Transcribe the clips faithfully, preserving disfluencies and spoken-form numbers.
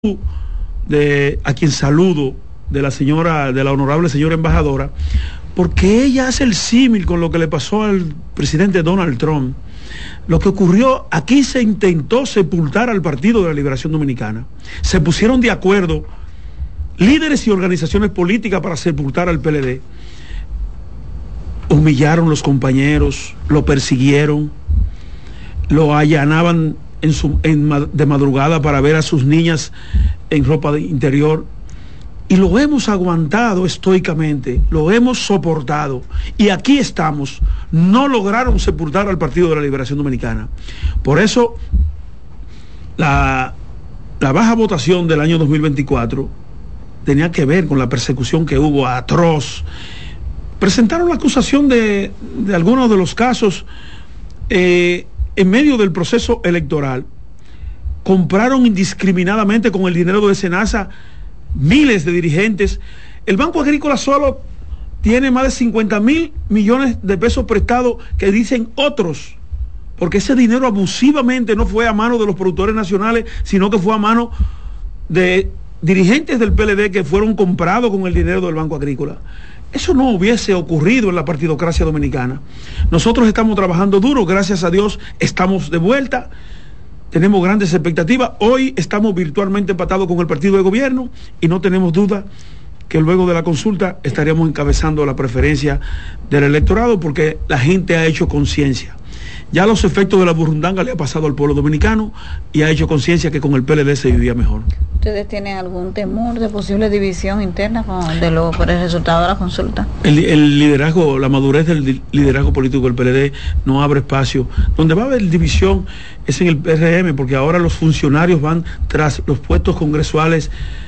de a quien saludo, de la señora, de la honorable señora embajadora, porque ella hace el símil con lo que le pasó al presidente Donald Trump. Lo que ocurrió, aquí se intentó sepultar al Partido de la Liberación Dominicana. Se pusieron de acuerdo líderes y organizaciones políticas para sepultar al P L D. Humillaron los compañeros, lo persiguieron, lo allanaban en su, en, de madrugada para ver a sus niñas en ropa de interior, y lo hemos aguantado estoicamente, lo hemos soportado, y aquí estamos. No lograron sepultar al Partido de la Liberación Dominicana. Por eso la, la baja votación del año dos mil veinticuatro tenía que ver con la persecución que hubo atroz. Presentaron la acusación de, de algunos de los casos eh, en medio del proceso electoral. Compraron indiscriminadamente con el dinero de Senasa miles de dirigentes. El Banco Agrícola solo tiene más de cincuenta mil millones de pesos prestados, que dicen otros, porque ese dinero abusivamente no fue a mano de los productores nacionales, sino que fue a mano de dirigentes del P L D que fueron comprados con el dinero del Banco Agrícola. Eso no hubiese ocurrido en la partidocracia dominicana. Nosotros estamos trabajando duro, gracias a Dios estamos de vuelta, tenemos grandes expectativas. Hoy estamos virtualmente empatados con el partido de gobierno y no tenemos duda que luego de la consulta estaríamos encabezando la preferencia del electorado, porque la gente ha hecho conciencia. Ya los efectos de la burundanga le ha pasado al pueblo dominicano y ha hecho conciencia que con el P L D se vivía mejor. ¿Ustedes tienen algún temor de posible división interna con, de lo, por el resultado de la consulta? El, el liderazgo, la madurez del liderazgo político del P L D no abre espacio. Donde va a haber división es en el P R M, porque ahora los funcionarios van tras los puestos congresuales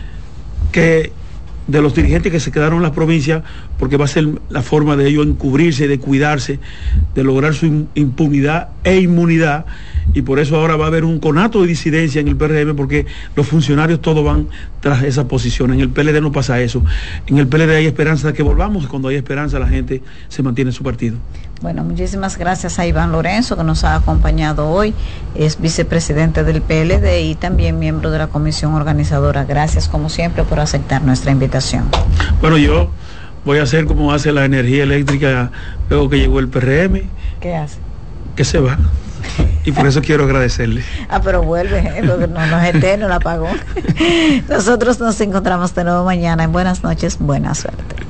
que de los dirigentes que se quedaron en las provincias, porque va a ser la forma de ellos encubrirse, de cuidarse, de lograr su impunidad e inmunidad, y por eso ahora va a haber un conato de disidencia en el P R M, porque los funcionarios todos van tras esa posición. En el P L D no pasa eso. En el P L D hay esperanza de que volvamos, y cuando hay esperanza la gente se mantiene en su partido. Bueno, muchísimas gracias a Iván Lorenzo, que nos ha acompañado hoy, es vicepresidente del P L D y también miembro de la comisión organizadora. Gracias, como siempre, por aceptar nuestra invitación. Bueno, yo voy a hacer como hace la energía eléctrica luego que llegó el P R M. ¿Qué hace? Que se va. Y por eso quiero agradecerle. Ah, pero vuelve, ¿eh? Porque no, no es eterno el apagón. Nosotros nos encontramos de nuevo mañana. En buenas noches, buena suerte.